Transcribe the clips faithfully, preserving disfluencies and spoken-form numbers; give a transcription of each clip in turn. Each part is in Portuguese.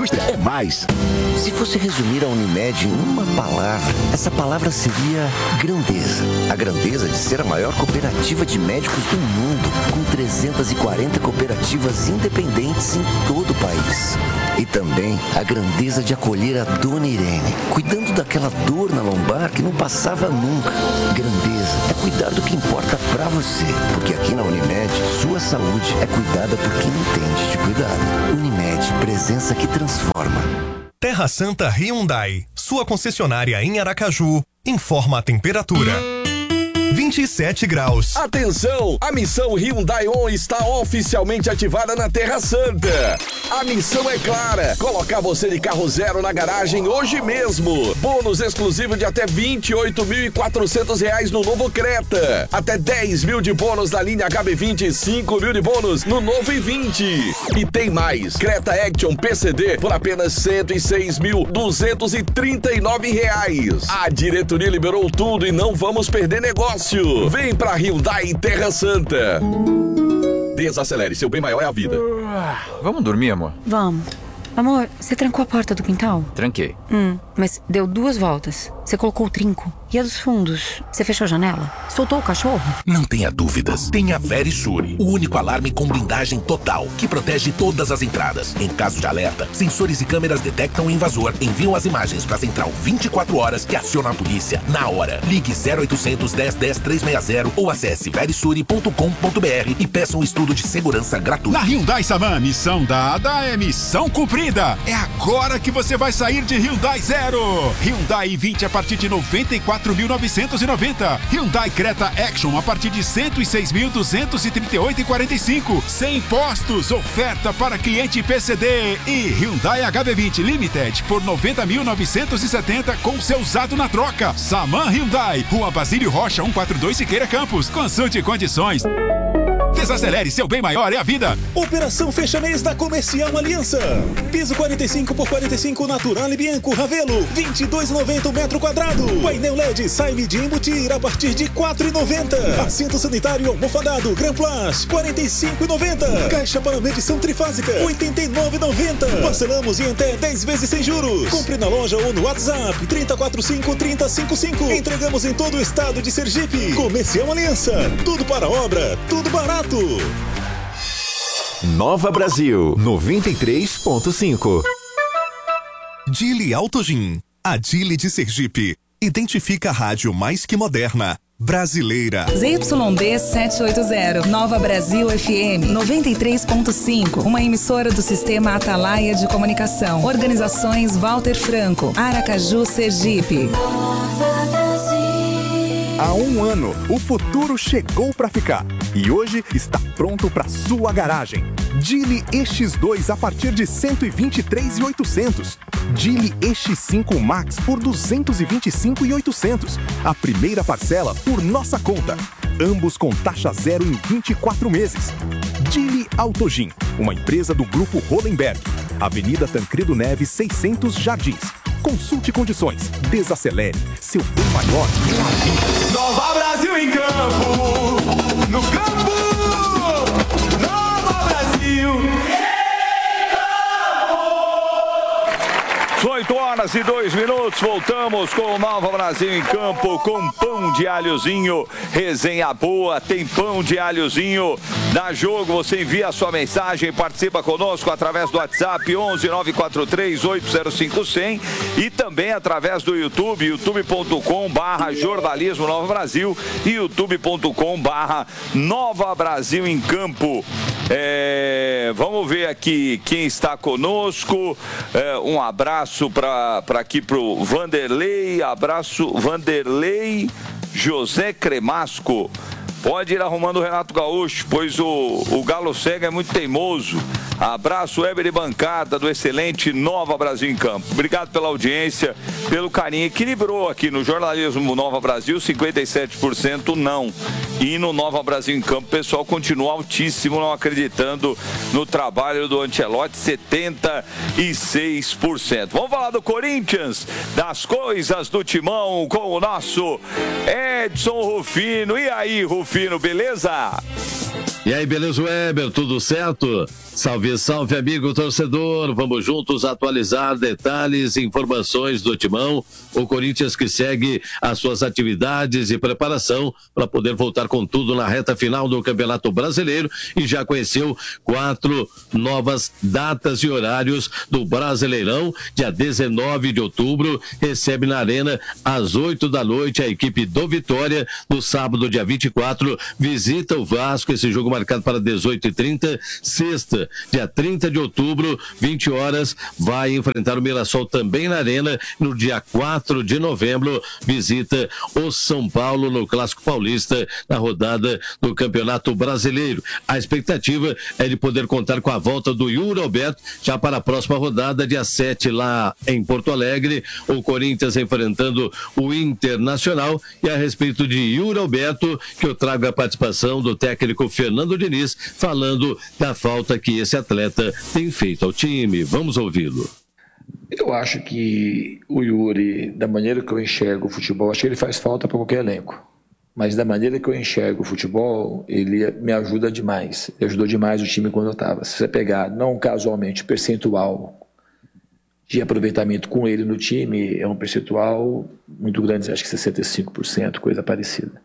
indústria é mais. Se fosse resumir a Unimed em uma palavra, essa palavra seria grandeza. A grandeza de ser a maior cooperativa de médicos do mundo, com trezentas e quarenta cooperativas independentes em todo o país. E também a grandeza de acolher a Dona Irene, cuidando daquela dor na lombar que não passava nunca. Grandeza é cuidar do que importa pra você, porque aqui na Unimed, sua saúde é cuidada por quem entende de cuidado. Unimed, presença que transforma. Terra Santa Hyundai, sua concessionária em Aracaju, informa a temperatura. vinte e sete graus. Atenção! A missão Hyundai On está oficialmente ativada na Terra Santa. A missão é clara: colocar você de carro zero na garagem hoje mesmo. Bônus exclusivo de até vinte e oito mil e quatrocentos reais no novo Creta. Até dez mil de bônus na linha H B vinte e cinco mil de bônus no novo i vinte. E tem mais: Creta Action P C D por apenas cento e seis mil duzentos e trinta e nove reais. A diretoria liberou tudo e não vamos perder negócio. Vem pra Hyundai Terra Santa. Desacelere, seu bem maior é a vida. Vamos dormir, amor? Vamos. Amor, você trancou a porta do quintal? Tranquei. Hum, mas deu duas voltas. Você colocou o trinco. E a dos fundos? Você fechou a janela? Soltou o cachorro? Não tenha dúvidas. Tem a Verisure, o único alarme com blindagem total, que protege todas as entradas. Em caso de alerta, sensores e câmeras detectam o invasor, enviam as imagens para a central vinte e quatro horas que aciona a polícia na hora. Ligue zero oitocentos, dez, dez, trezentos e sessenta ou acesse verisure ponto com ponto br e peça um estudo de segurança gratuito. Na Hyundai Saman, missão dada é missão cumprida. É agora que você vai sair de Hyundai Zero. Hyundai i vinte a partir de noventa e quatro mil novecentos e noventa. Hyundai Creta Action a partir de cento e seis mil duzentos e trinta e oito reais e quarenta e cinco centavos. Sem impostos, oferta para cliente P C D. E Hyundai H B vinte Limited por noventa mil novecentos e setenta com seu usado na troca. Saman Hyundai, Rua Basílio Rocha cento e quarenta e dois Siqueira Campos. Consulte condições. Desacelere, seu bem maior é a vida. Operação Fecha Mês da Comercial Aliança. Piso quarenta e cinco por quarenta e cinco Natural e Bianco Ravelo, vinte e dois reais e noventa centavos metro quadrado. Painel L E D Saime de embutir a partir de quatro reais e noventa centavos. Assento sanitário almofadado Gran Plus, quarenta e cinco reais e noventa centavos. Caixa para medição trifásica, oitenta e nove reais e noventa centavos. Parcelamos em até dez vezes sem juros. Compre na loja ou no WhatsApp trinta e quatro cinco, trinta cinquenta e cinco. Entregamos em todo o estado de Sergipe. Comercial Aliança. Tudo para obra, tudo barato. Nova Brasil noventa e três ponto cinco. Dili Autogin, a Dili de Sergipe. Identifica a rádio mais que moderna, brasileira. Z Y D setecentos e oitenta, Nova Brasil F M noventa e três ponto cinco, uma emissora do Sistema Atalaia de Comunicação. Organizações Walter Franco, Aracaju, Sergipe. Há um ano, o futuro chegou para ficar e hoje está pronto para sua garagem. Dili E X dois a partir de cento e vinte e três mil e oitocentos. Dili E X cinco Max por duzentos e vinte e cinco mil e oitocentos. A primeira parcela por nossa conta. Ambos com taxa zero em vinte e quatro meses. Dili Autogin, uma empresa do Grupo Hollenberg. Avenida Tancredo Neves, seiscentos Jardins. Consulte condições. Desacelere. Seu bem maior é a vida. Nova Brasil em campo. No campo. Nova Brasil. oito horas e dois minutos, voltamos com o Nova Brasil em campo, com pão de alhozinho, resenha boa, tem pão de alhozinho. Na jogo, você envia a sua mensagem, participa conosco através do WhatsApp onze nove quatro três oito zero cinco zero zero e também através do YouTube, youtube ponto com barra jornalismo Nova Brasil e youtube ponto com barra Nova Brasil em campo. É, vamos ver aqui quem está conosco. É, um abraço para aqui para o Vanderlei, abraço Vanderlei José Cremasco. Pode ir arrumando o Renato Gaúcho, pois o, o Galo Cego é muito teimoso. Abraço, Weber e bancada do excelente Nova Brasil em Campo. Obrigado pela audiência, pelo carinho. Equilibrou aqui no jornalismo Nova Brasil, cinquenta e sete por cento não. E no Nova Brasil em Campo, o pessoal continua altíssimo, não acreditando no trabalho do Ancelotti, setenta e seis por cento. Vamos falar do Corinthians, das coisas do Timão, com o nosso Edson Rufino. E aí, Rufino, beleza? E aí, beleza, Weber? Tudo certo? Salve, salve, amigo torcedor. Vamos juntos atualizar detalhes e informações do Timão. O Corinthians que segue as suas atividades e preparação para poder voltar com tudo na reta final do Campeonato Brasileiro e já conheceu quatro novas datas e horários do Brasileirão. Dia dezenove de outubro, recebe na Arena às oito da noite a equipe do Vitória. No sábado, dia vinte e quatro, visita o Vasco, esse jogo marcado para dezoito e trinta. Sexta, dia trinta de outubro, vinte horas, vai enfrentar o Mirassol também na Arena. No dia quatro de novembro, visita o São Paulo no Clássico Paulista, na rodada do Campeonato Brasileiro. A expectativa é de poder contar com a volta do Yuri Alberto já para a próxima rodada, dia sete, lá em Porto Alegre. O Corinthians enfrentando o Internacional. E a respeito de Yuri Alberto, que eu trago a participação do técnico Fernando Diniz, falando da falta que esse atleta tem feito ao time. Vamos ouvi-lo. Eu acho que o Yuri, da maneira que eu enxergo o futebol, acho que ele faz falta para qualquer elenco. Mas da maneira que eu enxergo o futebol, ele me ajuda demais. Ele ajudou demais o time quando eu estava. Se você pegar, não casualmente, o percentual de aproveitamento com ele no time, é um percentual muito grande, acho que sessenta e cinco por cento, coisa parecida.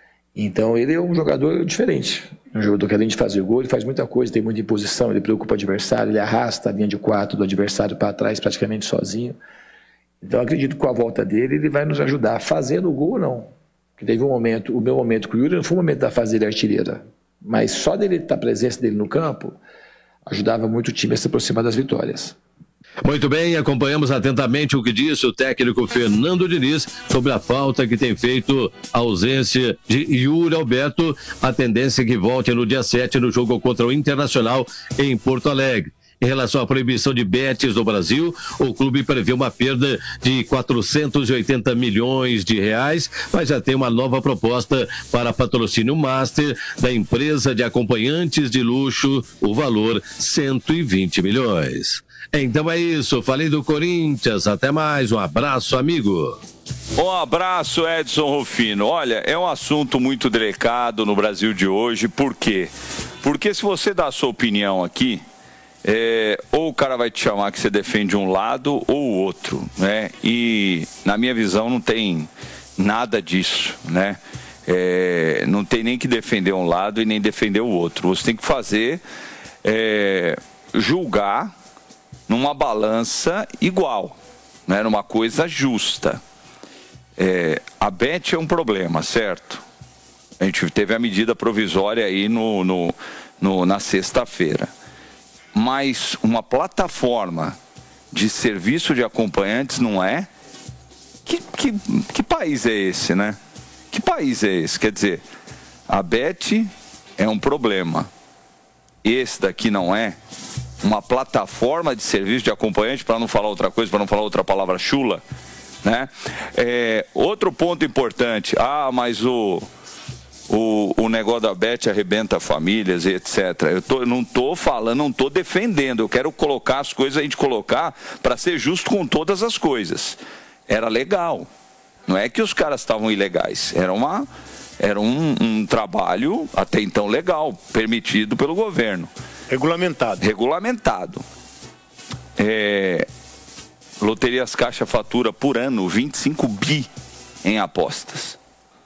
Então ele é um jogador diferente. Um jogador que além de fazer gol, ele faz muita coisa, tem muita imposição, ele preocupa o adversário, ele arrasta a linha de quatro do adversário para trás praticamente sozinho. Então eu acredito que com a volta dele, ele vai nos ajudar. Fazendo o gol, não. Porque teve um momento, o meu momento com o Yuri não foi o momento da fase dele artilheira, mas só dele estar, a presença dele no campo, ajudava muito o time a se aproximar das vitórias. Muito bem, acompanhamos atentamente o que disse o técnico Fernando Diniz sobre a falta que tem feito a ausência de Yuri Alberto. A tendência é que volte no dia sete no jogo contra o Internacional em Porto Alegre. Em relação à proibição de bets no Brasil, o clube prevê uma perda de quatrocentos e oitenta milhões de reais, mas já tem uma nova proposta para patrocínio master da empresa de acompanhantes de luxo, o valor cento e vinte milhões. Então é isso, falei do Corinthians, até mais, um abraço, amigo. Um abraço, Edson Rufino. Olha, é um assunto muito delicado no Brasil de hoje, por quê? Porque se você dá a sua opinião aqui, é, ou o cara vai te chamar que você defende um lado ou o outro, né? E na minha visão não tem nada disso, né? É, não tem nem que defender um lado e nem defender o outro. Você tem que fazer, é, julgar numa balança igual, né? Numa coisa justa. É, a bet é um problema, certo? A gente teve a medida provisória aí no, no, no, na sexta-feira. Mas uma plataforma de serviço de acompanhantes não é? Que, que, que país é esse, né? Que país é esse? Quer dizer, a bet é um problema. Esse daqui não é? Uma plataforma de serviço de acompanhante, para não falar outra coisa, para não falar outra palavra chula, né? É, outro ponto importante, ah, mas o, o, o negócio da bet arrebenta famílias e etcétera. Eu, tô, eu não estou falando, não estou defendendo, eu quero colocar as coisas, a gente colocar para ser justo com todas as coisas. Era legal, não é que os caras estavam ilegais, era, uma, era um, um trabalho até então legal, permitido pelo governo. Regulamentado. Regulamentado. É, Loterias Caixa fatura por ano vinte e cinco bi em apostas.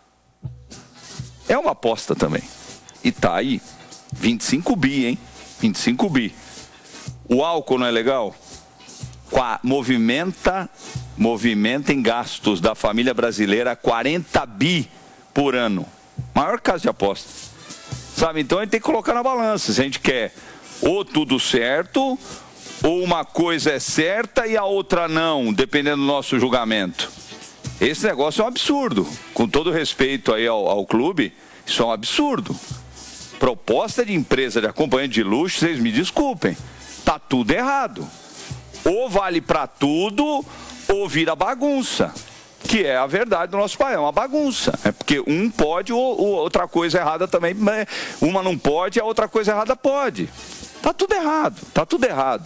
É uma aposta também. E tá aí, vinte e cinco bi, hein? vinte e cinco bi. O álcool não é legal? Qua, movimenta, movimenta em gastos da família brasileira quarenta bi por ano. Maior caso de aposta. Sabe, então a gente tem que colocar na balança. Se a gente quer ou tudo certo, ou uma coisa é certa e a outra não, dependendo do nosso julgamento. Esse negócio é um absurdo. Com todo respeito aí ao, ao clube, isso é um absurdo. Proposta de empresa de acompanhante de luxo, vocês me desculpem, tá tudo errado. Ou vale para tudo, ou vira bagunça. Que é a verdade do nosso país, é uma bagunça. É porque um pode, ou, ou outra coisa errada também, uma não pode, a outra coisa errada pode. Tá tudo errado, tá tudo errado.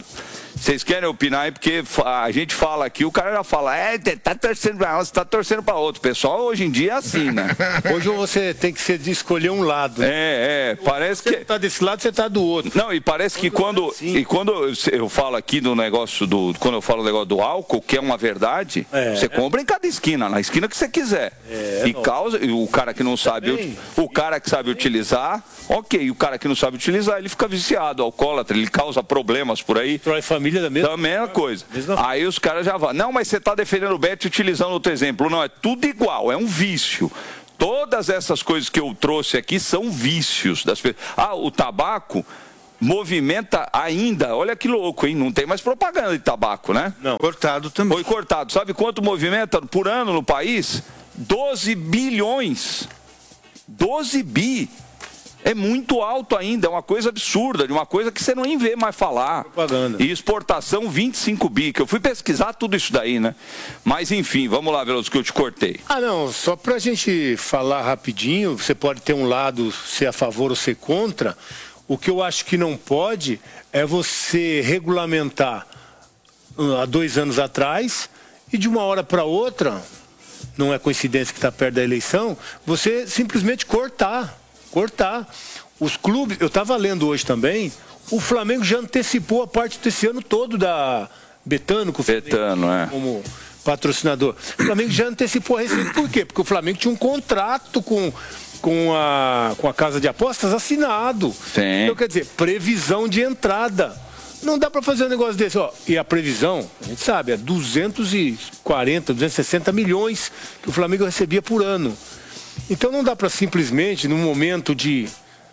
Vocês querem opinar aí, porque a gente fala aqui, o cara já fala, é, tá torcendo pra um, você tá torcendo pra outro. O pessoal hoje em dia é assim, né? Hoje você tem que ser de escolher um lado. É, é, parece você que... Você tá desse lado, você tá do outro. Não, e parece que quando, assim. e quando eu, eu falo aqui do negócio do, quando eu falo do negócio do álcool, que é uma verdade, é. Você compra em cada esquina, na esquina que você quiser. É, e causa, e o cara que não sabe, Também. o cara que sabe utilizar, ok, o cara que não sabe utilizar, ele fica viciado, alcoólatra, ele causa problemas por aí. Destrói família da mesma, da mesma coisa. Mesma... Aí os caras já vão. Não, mas você está defendendo o Bet utilizando outro exemplo. Não, é tudo igual, é um vício. Todas essas coisas que eu trouxe aqui são vícios das pessoas. Ah, o tabaco movimenta ainda, olha que louco, hein? Não tem mais propaganda de tabaco, né? Não, cortado também. Foi cortado. Sabe quanto movimenta por ano no país? doze bilhões. doze bi. É muito alto ainda, é uma coisa absurda, de uma coisa que você não vê mais falar. Propaganda. E exportação vinte e cinco bi, que eu fui pesquisar tudo isso daí, né? Mas enfim, vamos lá, Veloso, que eu te cortei. Ah, não, só pra gente falar rapidinho, você pode ter um lado ser a favor ou ser contra. O que eu acho que não pode é você regulamentar há dois anos atrás e de uma hora para outra, não é coincidência que está perto da eleição, você simplesmente cortar. Cortar. Os clubes, eu estava lendo hoje também, o Flamengo já antecipou a parte desse ano todo da Betano, com o Betano, é. como patrocinador. O Flamengo já antecipou a receita. Por quê? Porque o Flamengo tinha um contrato com, com, a, com a casa de apostas assinado. Sim. Então, quer dizer, previsão de entrada. Não dá para fazer um negócio desse, ó. E a previsão, a gente sabe, é duzentos e quarenta, duzentos e sessenta milhões que o Flamengo recebia por ano. Então não dá para simplesmente, num momento de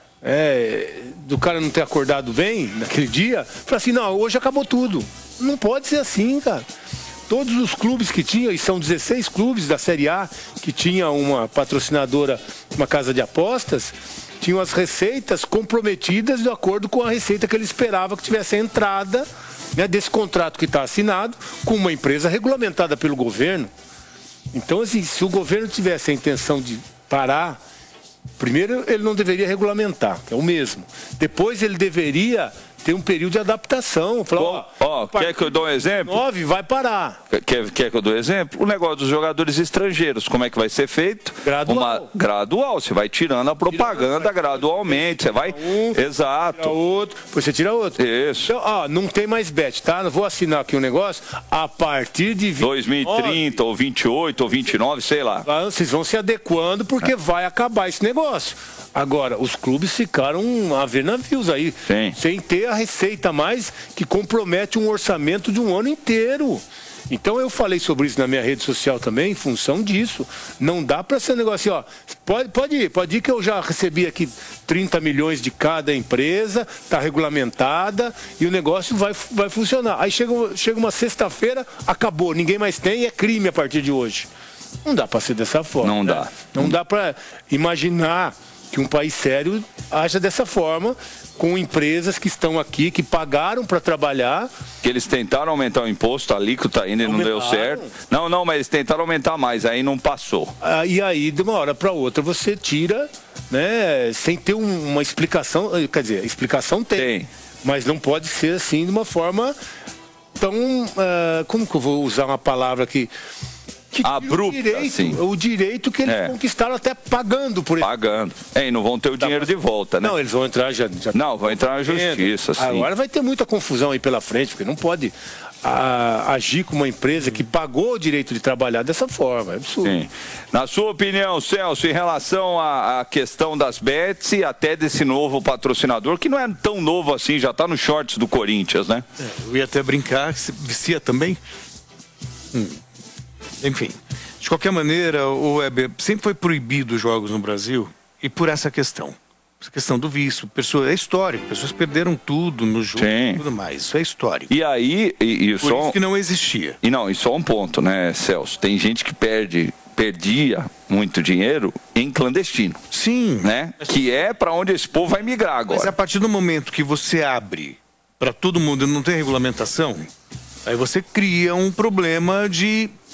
é, do cara não ter acordado bem naquele dia, falar assim, não, hoje acabou tudo. Não pode ser assim, cara. Todos os clubes que tinham, e são dezesseis clubes da Série A, que tinha uma patrocinadora, uma casa de apostas, tinham as receitas comprometidas de acordo com a receita que ele esperava que tivesse a entrada, né, desse contrato que está assinado com uma empresa regulamentada pelo governo. Então, assim, se o governo tivesse a intenção de parar, primeiro ele não deveria regulamentar, que é o mesmo. Depois ele deveria ter um período de adaptação. Falar, ó, ó, quer que eu dou um exemplo? nove vai parar. Quer, quer que eu dou um exemplo? O negócio dos jogadores estrangeiros, como é que vai ser feito? Gradual. Uma, gradual, você vai tirando a propaganda tira, gradualmente, você vai... Um, exato. Tira outro, depois você tira outro. Isso. Então, ó, não tem mais bet, tá? Não vou assinar aqui um negócio, a partir de vinte e nove, dois mil e trinta, ou vinte e oito, ou vinte e nove, sei lá. Vocês vão se adequando porque é. vai acabar esse negócio. Agora, os clubes ficaram a ver navios aí, Sim. sem ter a receita mais que compromete um orçamento de um ano inteiro. Então eu falei sobre isso na minha rede social também, em função disso. Não dá para ser um negócio assim, ó, pode, pode ir, pode ir que eu já recebi aqui trinta milhões de cada empresa, está regulamentada e o negócio vai, vai funcionar. Aí chega, chega uma sexta-feira, acabou, ninguém mais tem e é crime a partir de hoje. Não dá para ser dessa forma. Não né? dá. Não dá para imaginar que um país sério haja dessa forma, com empresas que estão aqui, que pagaram para trabalhar. Que eles tentaram aumentar o imposto, a alíquota ainda não deu certo. Não, não, mas eles tentaram aumentar mais, aí não passou. Ah, e aí, de uma hora para outra, você tira, né, sem ter um, uma explicação, quer dizer, explicação tem, tem, mas não pode ser assim de uma forma tão, uh, como que eu vou usar uma palavra aqui? Que abrupta, o direito, assim. o direito que eles é. conquistaram até pagando por isso. Pagando. É, e não vão ter o dinheiro de volta, né? Não, eles vão entrar já... já não, vão entrar na justiça, sim. Agora vai ter muita confusão aí pela frente, porque não pode a, agir com uma empresa que pagou o direito de trabalhar dessa forma. É absurdo. Sim. Na sua opinião, Celso, em relação à, à questão das bets e até desse novo patrocinador, que não é tão novo assim, já está nos shorts do Corinthians, né? É, eu ia até brincar, que se vicia também. Hum. Enfim, de qualquer maneira, o Weber, sempre foi proibido os jogos no Brasil e por essa questão. Essa questão do vício. Pessoas, é histórico, pessoas perderam tudo no jogo e tudo mais. Isso é histórico. E aí... E, e por só, isso que não existia. E não, e só um ponto, né, Celso? Tem gente que perde, perdia muito dinheiro em clandestino. Sim. Né? Que é para onde esse povo vai migrar agora. Mas a partir do momento que você abre para todo mundo e não tem regulamentação, aí você cria um problema de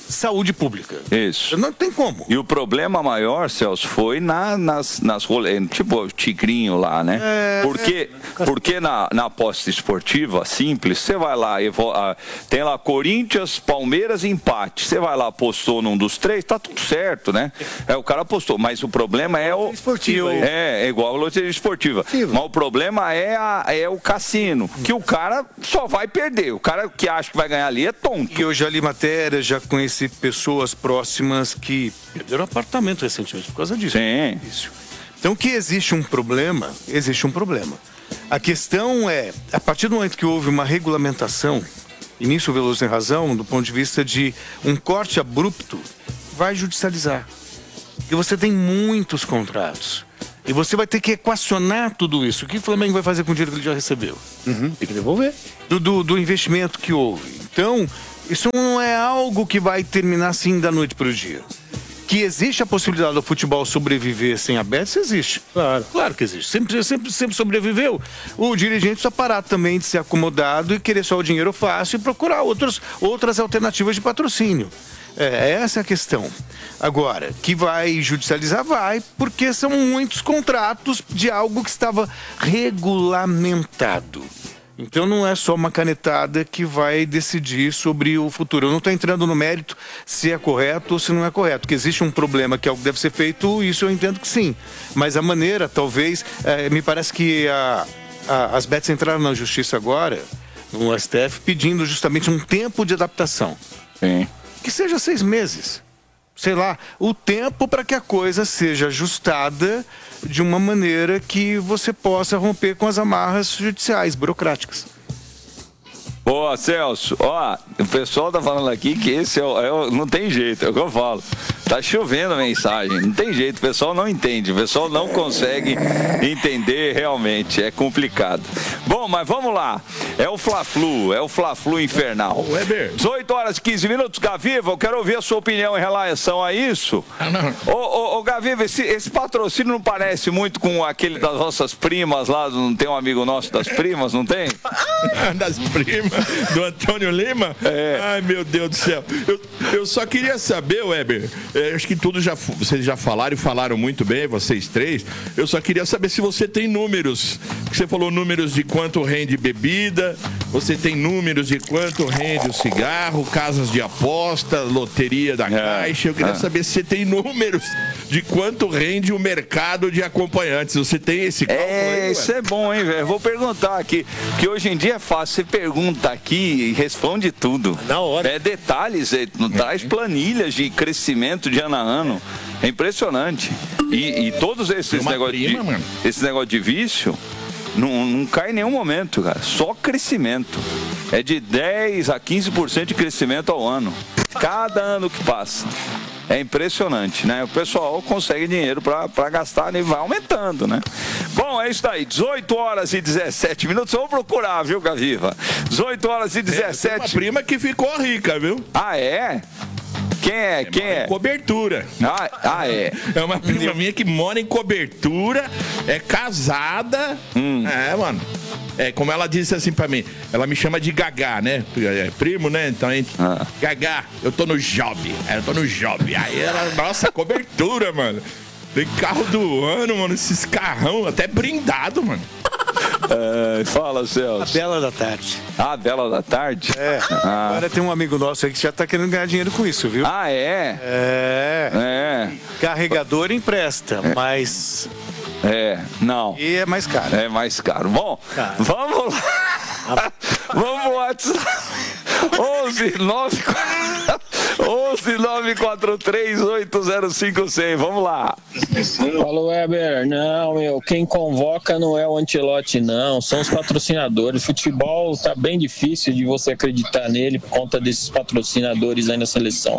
saúde pública. Isso. Não tem como. E o problema maior, Celso, foi na, nas, nas role... tipo o tigrinho lá, né? É, porque é... porque na, na aposta esportiva simples, você vai lá, evo... tem lá Corinthians, Palmeiras e empate. Você vai lá, apostou num dos três, tá tudo certo, né? É, o cara apostou, mas o problema é o... Esportivo. É, é igual a loteria esportiva. Esportiva. Mas o problema é, a, é o cassino, que o cara só vai perder. O cara que acha que vai ganhar ali é tonto. E eu já li matéria, já conheci pessoas próximas que perderam apartamento recentemente por causa disso. Sim. Isso. Então, que existe um problema, existe um problema. A questão é, a partir do momento que houve uma regulamentação, e nisso o Veloso tem razão, do ponto de vista de um corte abrupto, vai judicializar. E você tem muitos contratos. E você vai ter que equacionar tudo isso. O que o Flamengo vai fazer com o dinheiro que ele já recebeu? Uhum. Tem que devolver. Do, do, do investimento que houve. Então, isso não é algo que vai terminar assim da noite para o dia. Que existe a possibilidade do futebol sobreviver sem a Bet, isso existe. Claro. Claro que existe. Sempre, sempre, sempre sobreviveu. O dirigente precisa parar também de ser acomodado e querer só o dinheiro fácil e procurar outros, outras alternativas de patrocínio. É, essa é a questão. Agora, que vai judicializar, vai, porque são muitos contratos de algo que estava regulamentado. Então não é só uma canetada que vai decidir sobre o futuro. Eu não estou entrando no mérito se é correto ou se não é correto. Que existe um problema que algo deve ser feito, isso eu entendo que sim. Mas a maneira, talvez, é, me parece que a, a, as bets entraram na justiça agora, no S T F, pedindo justamente um tempo de adaptação. Sim. Que seja seis meses. Sei lá, o tempo para que a coisa seja ajustada de uma maneira que você possa romper com as amarras judiciais, burocráticas. Boa, Celso. Ó, o pessoal tá falando aqui que esse é o, é o, não tem jeito, é o que eu falo. Tá chovendo a mensagem, não tem jeito, o pessoal não entende, o pessoal não consegue entender realmente, é complicado. Bom, mas vamos lá, é o Fla-Flu, é o Fla-Flu infernal. Weber. dezoito horas e quinze minutos, Gaviva, eu quero ouvir a sua opinião em relação a isso. Ah, não. Ô, ô, ô Gaviva, esse, esse patrocínio não parece muito com aquele das nossas primas lá, não tem um amigo nosso das primas, não tem? Das primas, do Antônio Lima? É. Ai, meu Deus do céu. Eu, eu só queria saber, Weber, é, acho que tudo já, vocês já falaram e falaram muito bem, vocês três. Eu só queria saber se você tem números. Você falou números de quanto rende bebida, você tem números de quanto rende o cigarro, casas de aposta, loteria da Caixa. Eu queria é. saber se você tem números de quanto rende o mercado de acompanhantes. Você tem esse cálculo É, aí, isso é bom, hein, velho? Vou perguntar aqui, que hoje em dia é fácil, você pergunta aqui e responde tudo. Na hora. É detalhes, é, traz planilhas de crescimento de ano a ano. É impressionante. E, e todos esses negócios de, esse negócio de vício não, não cai em nenhum momento, cara. Só crescimento. É de dez a quinze por cento de crescimento ao ano. Cada ano que passa. É impressionante, né? O pessoal consegue dinheiro para gastar e vai aumentando, né? Bom, é isso aí. dezoito horas e dezessete minutos. Vamos procurar, viu, Gaviva? dezoito horas e dezessete. É, uma prima que ficou rica, viu? Ah, é? Quem é? é Quem é? Cobertura. Ah, ah, é. É uma prima minha que mora em Cobertura, é casada. Hum. É, mano. É, como ela disse assim pra mim, ela me chama de Gagá, né? É primo, né? Então a gente. Ah. Gagá, eu tô no job. É, eu tô no job. Aí ela, nossa, Cobertura, mano. Tem carro do ano, mano. Esses carrão, até brindado, mano. É, fala, Celso. A Bela da Tarde. Ah, Bela da Tarde? É. Ah. Agora tem um amigo nosso aí que já tá querendo ganhar dinheiro com isso, viu? Ah, é? É. É. Carregador empresta, é. mas... É, não. E é mais caro. É mais caro. Bom, tá. vamos lá. Vamos pro WhatsApp. onze nove quatro três oito zero cinco zero. Vamos lá. Falou, Weber. Não, meu, quem convoca não é o Ancelotti, não. São os patrocinadores. Futebol tá bem difícil de você acreditar nele por conta desses patrocinadores aí na seleção.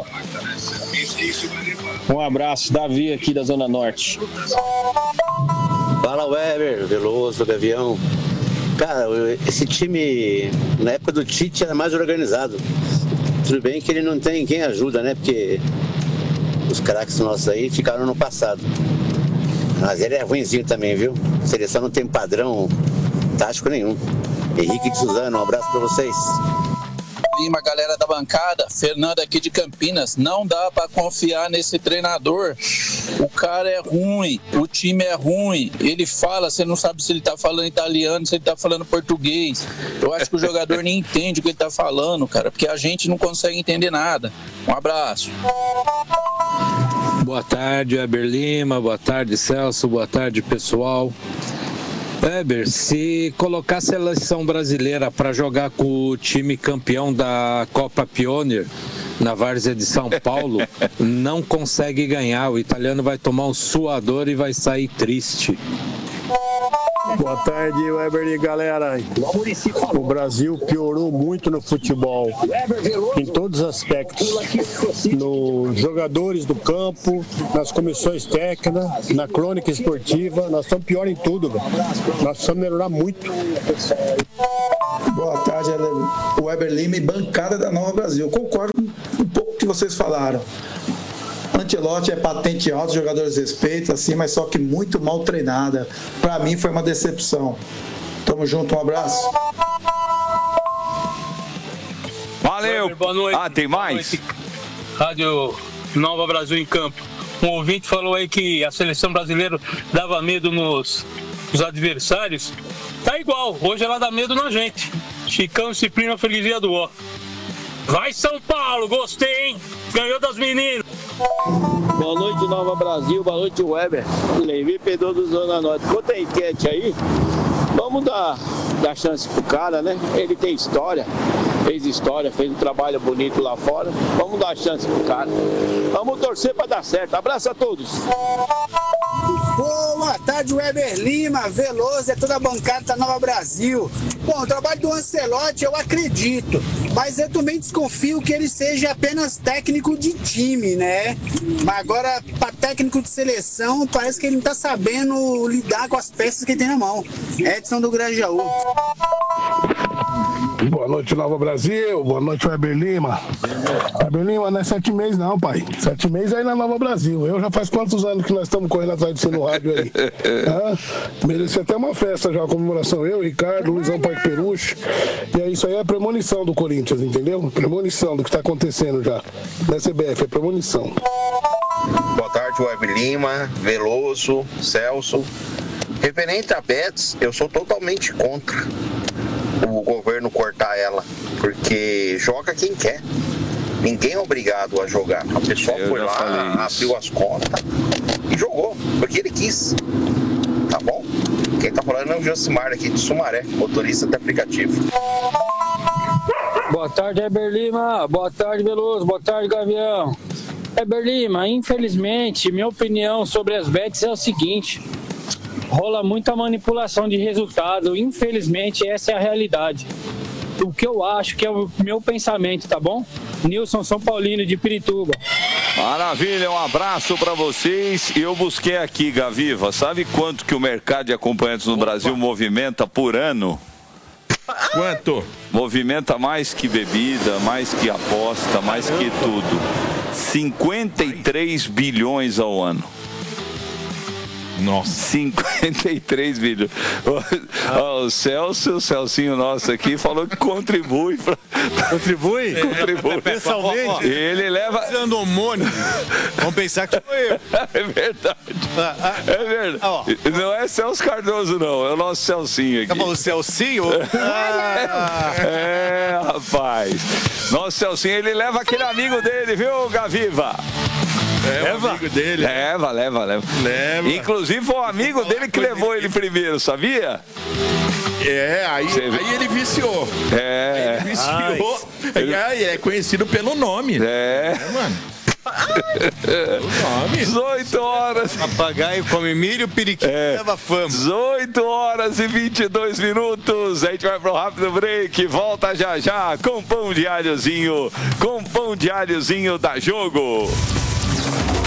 Um abraço, Davi aqui da Zona Norte. Fala, Weber, Veloso, Gavião. Cara, esse time, na época do Tite, era mais organizado. Tudo bem que ele não tem quem ajuda, né? Porque os craques nossos aí ficaram no passado. Mas ele é ruinzinho também, viu? A seleção não tem padrão tático nenhum. Henrique de Suzano, um abraço pra vocês. Lima, galera da bancada, Fernando aqui de Campinas. Não dá pra confiar nesse treinador. O cara é ruim, o time é ruim. Ele fala, você não sabe se ele tá falando italiano, se ele tá falando português. Eu acho que o jogador nem entende o que ele tá falando, cara, porque a gente não consegue entender nada. Um abraço. Boa tarde, Weber Lima. Boa tarde, Celso. Boa tarde, pessoal. Weber, se colocar a seleção brasileira para jogar com o time campeão da Copa Pioneer na várzea de São Paulo, não consegue ganhar. O italiano vai tomar um suador e vai sair triste. Boa tarde, Weber e galera. O Brasil piorou muito no futebol, em todos os aspectos. Nos jogadores do campo, nas comissões técnicas, na crônica esportiva. Nós estamos pior em tudo, velho. Nós precisamos melhorar muito. Boa tarde, Weber Lima e bancada da Nova Brasil. Concordo com um pouco que vocês falaram. Ancelotti é patente alta, os jogadores respeitam, assim, mas só que muito mal treinada. Pra mim foi uma decepção. Tamo junto, um abraço. Valeu. Boa noite. Ah, tem mais? Noite. Rádio Nova Brasil em Campo. Um ouvinte falou aí que a seleção brasileira dava medo nos, nos adversários. Tá igual, hoje ela dá medo na gente. Chicão, disciplina, freguesia do ó. Vai São Paulo, gostei, hein? Ganhou das meninas. Boa noite, Nova Brasil. Boa noite, Weber. Levi Pedro do Zona Norte. Quanto a enquete aí, vamos dar, dar chance pro cara, né? Ele tem história, fez história, fez um trabalho bonito lá fora. Vamos dar chance pro cara. Vamos torcer pra dar certo. Abraço a todos. Boa tarde, Weber Lima, Veloso, é toda a bancada da Nova Brasil. Bom, o trabalho do Ancelotti eu acredito, mas eu também desconfio que ele seja apenas técnico de time, né? Mas agora, para técnico de seleção, parece que ele não tá sabendo lidar com as peças que ele tem na mão. Edson do Grajaú. Boa noite, Nova Brasil. Boa noite, Weber Lima. Weber Lima não é sete meses não, pai. Sete meses aí na Nova Brasil. Eu já faz quantos anos que nós estamos correndo atrás de você no rádio aí? Ah, mereci até uma festa já, a comemoração. Eu, Ricardo, Luizão Parque Peruche. E é isso aí, é premonição do Corinthians, entendeu? Premonição do que está acontecendo já. Na C B F, é premonição. Boa tarde, Weber Lima, Veloso, Celso. Referente a Betis, eu sou totalmente contra o governo cortar ela, porque joga quem quer. Ninguém é obrigado a jogar. A pessoa eu foi lá, abriu as contas e jogou, porque ele quis. Tá bom? Quem tá falando é o Josimar aqui de Sumaré, motorista de aplicativo. Boa tarde, Weber Lima. Boa tarde, Veloso. Boa tarde, Gavião. Weber Lima, infelizmente, minha opinião sobre as bets é o seguinte: rola muita manipulação de resultado, infelizmente essa é a realidade. O que eu acho que é o meu pensamento, tá bom? Nilson São Paulino de Pirituba. Maravilha, um abraço para vocês. Eu busquei aqui, Gaviva, sabe quanto que o mercado de acompanhantes no Opa. Brasil movimenta por ano? Quanto? Movimenta mais que bebida, mais que aposta, mais que tudo. cinquenta e três bilhões ao ano. Nossa. cinquenta e três bilhões. O, o Celso, o Celcinho nosso aqui, falou que contribui. Pra... Contribui? Contribui. Pessoalmente. Ele leva. Usando homônimo. Vamos pensar que foi eu. É verdade. É verdade. Não é Celso Cardoso, não. É o nosso Celcinho aqui. Tá falando Celcinho? Ah. É, rapaz. Nosso Celcinho, ele leva aquele amigo dele, viu, Gaviva? É, leva. O amigo dele. Leva, leva, leva. Leva. Inclusive foi o amigo dele que levou ele primeiro, sabia? É, aí, aí ele viciou. É. Aí ele viciou. Ele... Aí é conhecido pelo nome. É. É, mano. dezoito horas. Papagaio come milho, periquito é. leva fama. dezoito horas e vinte e dois minutos. A gente vai pro rápido break. Volta já já com pão de alhozinho. Com pão de alhozinho da Jogo.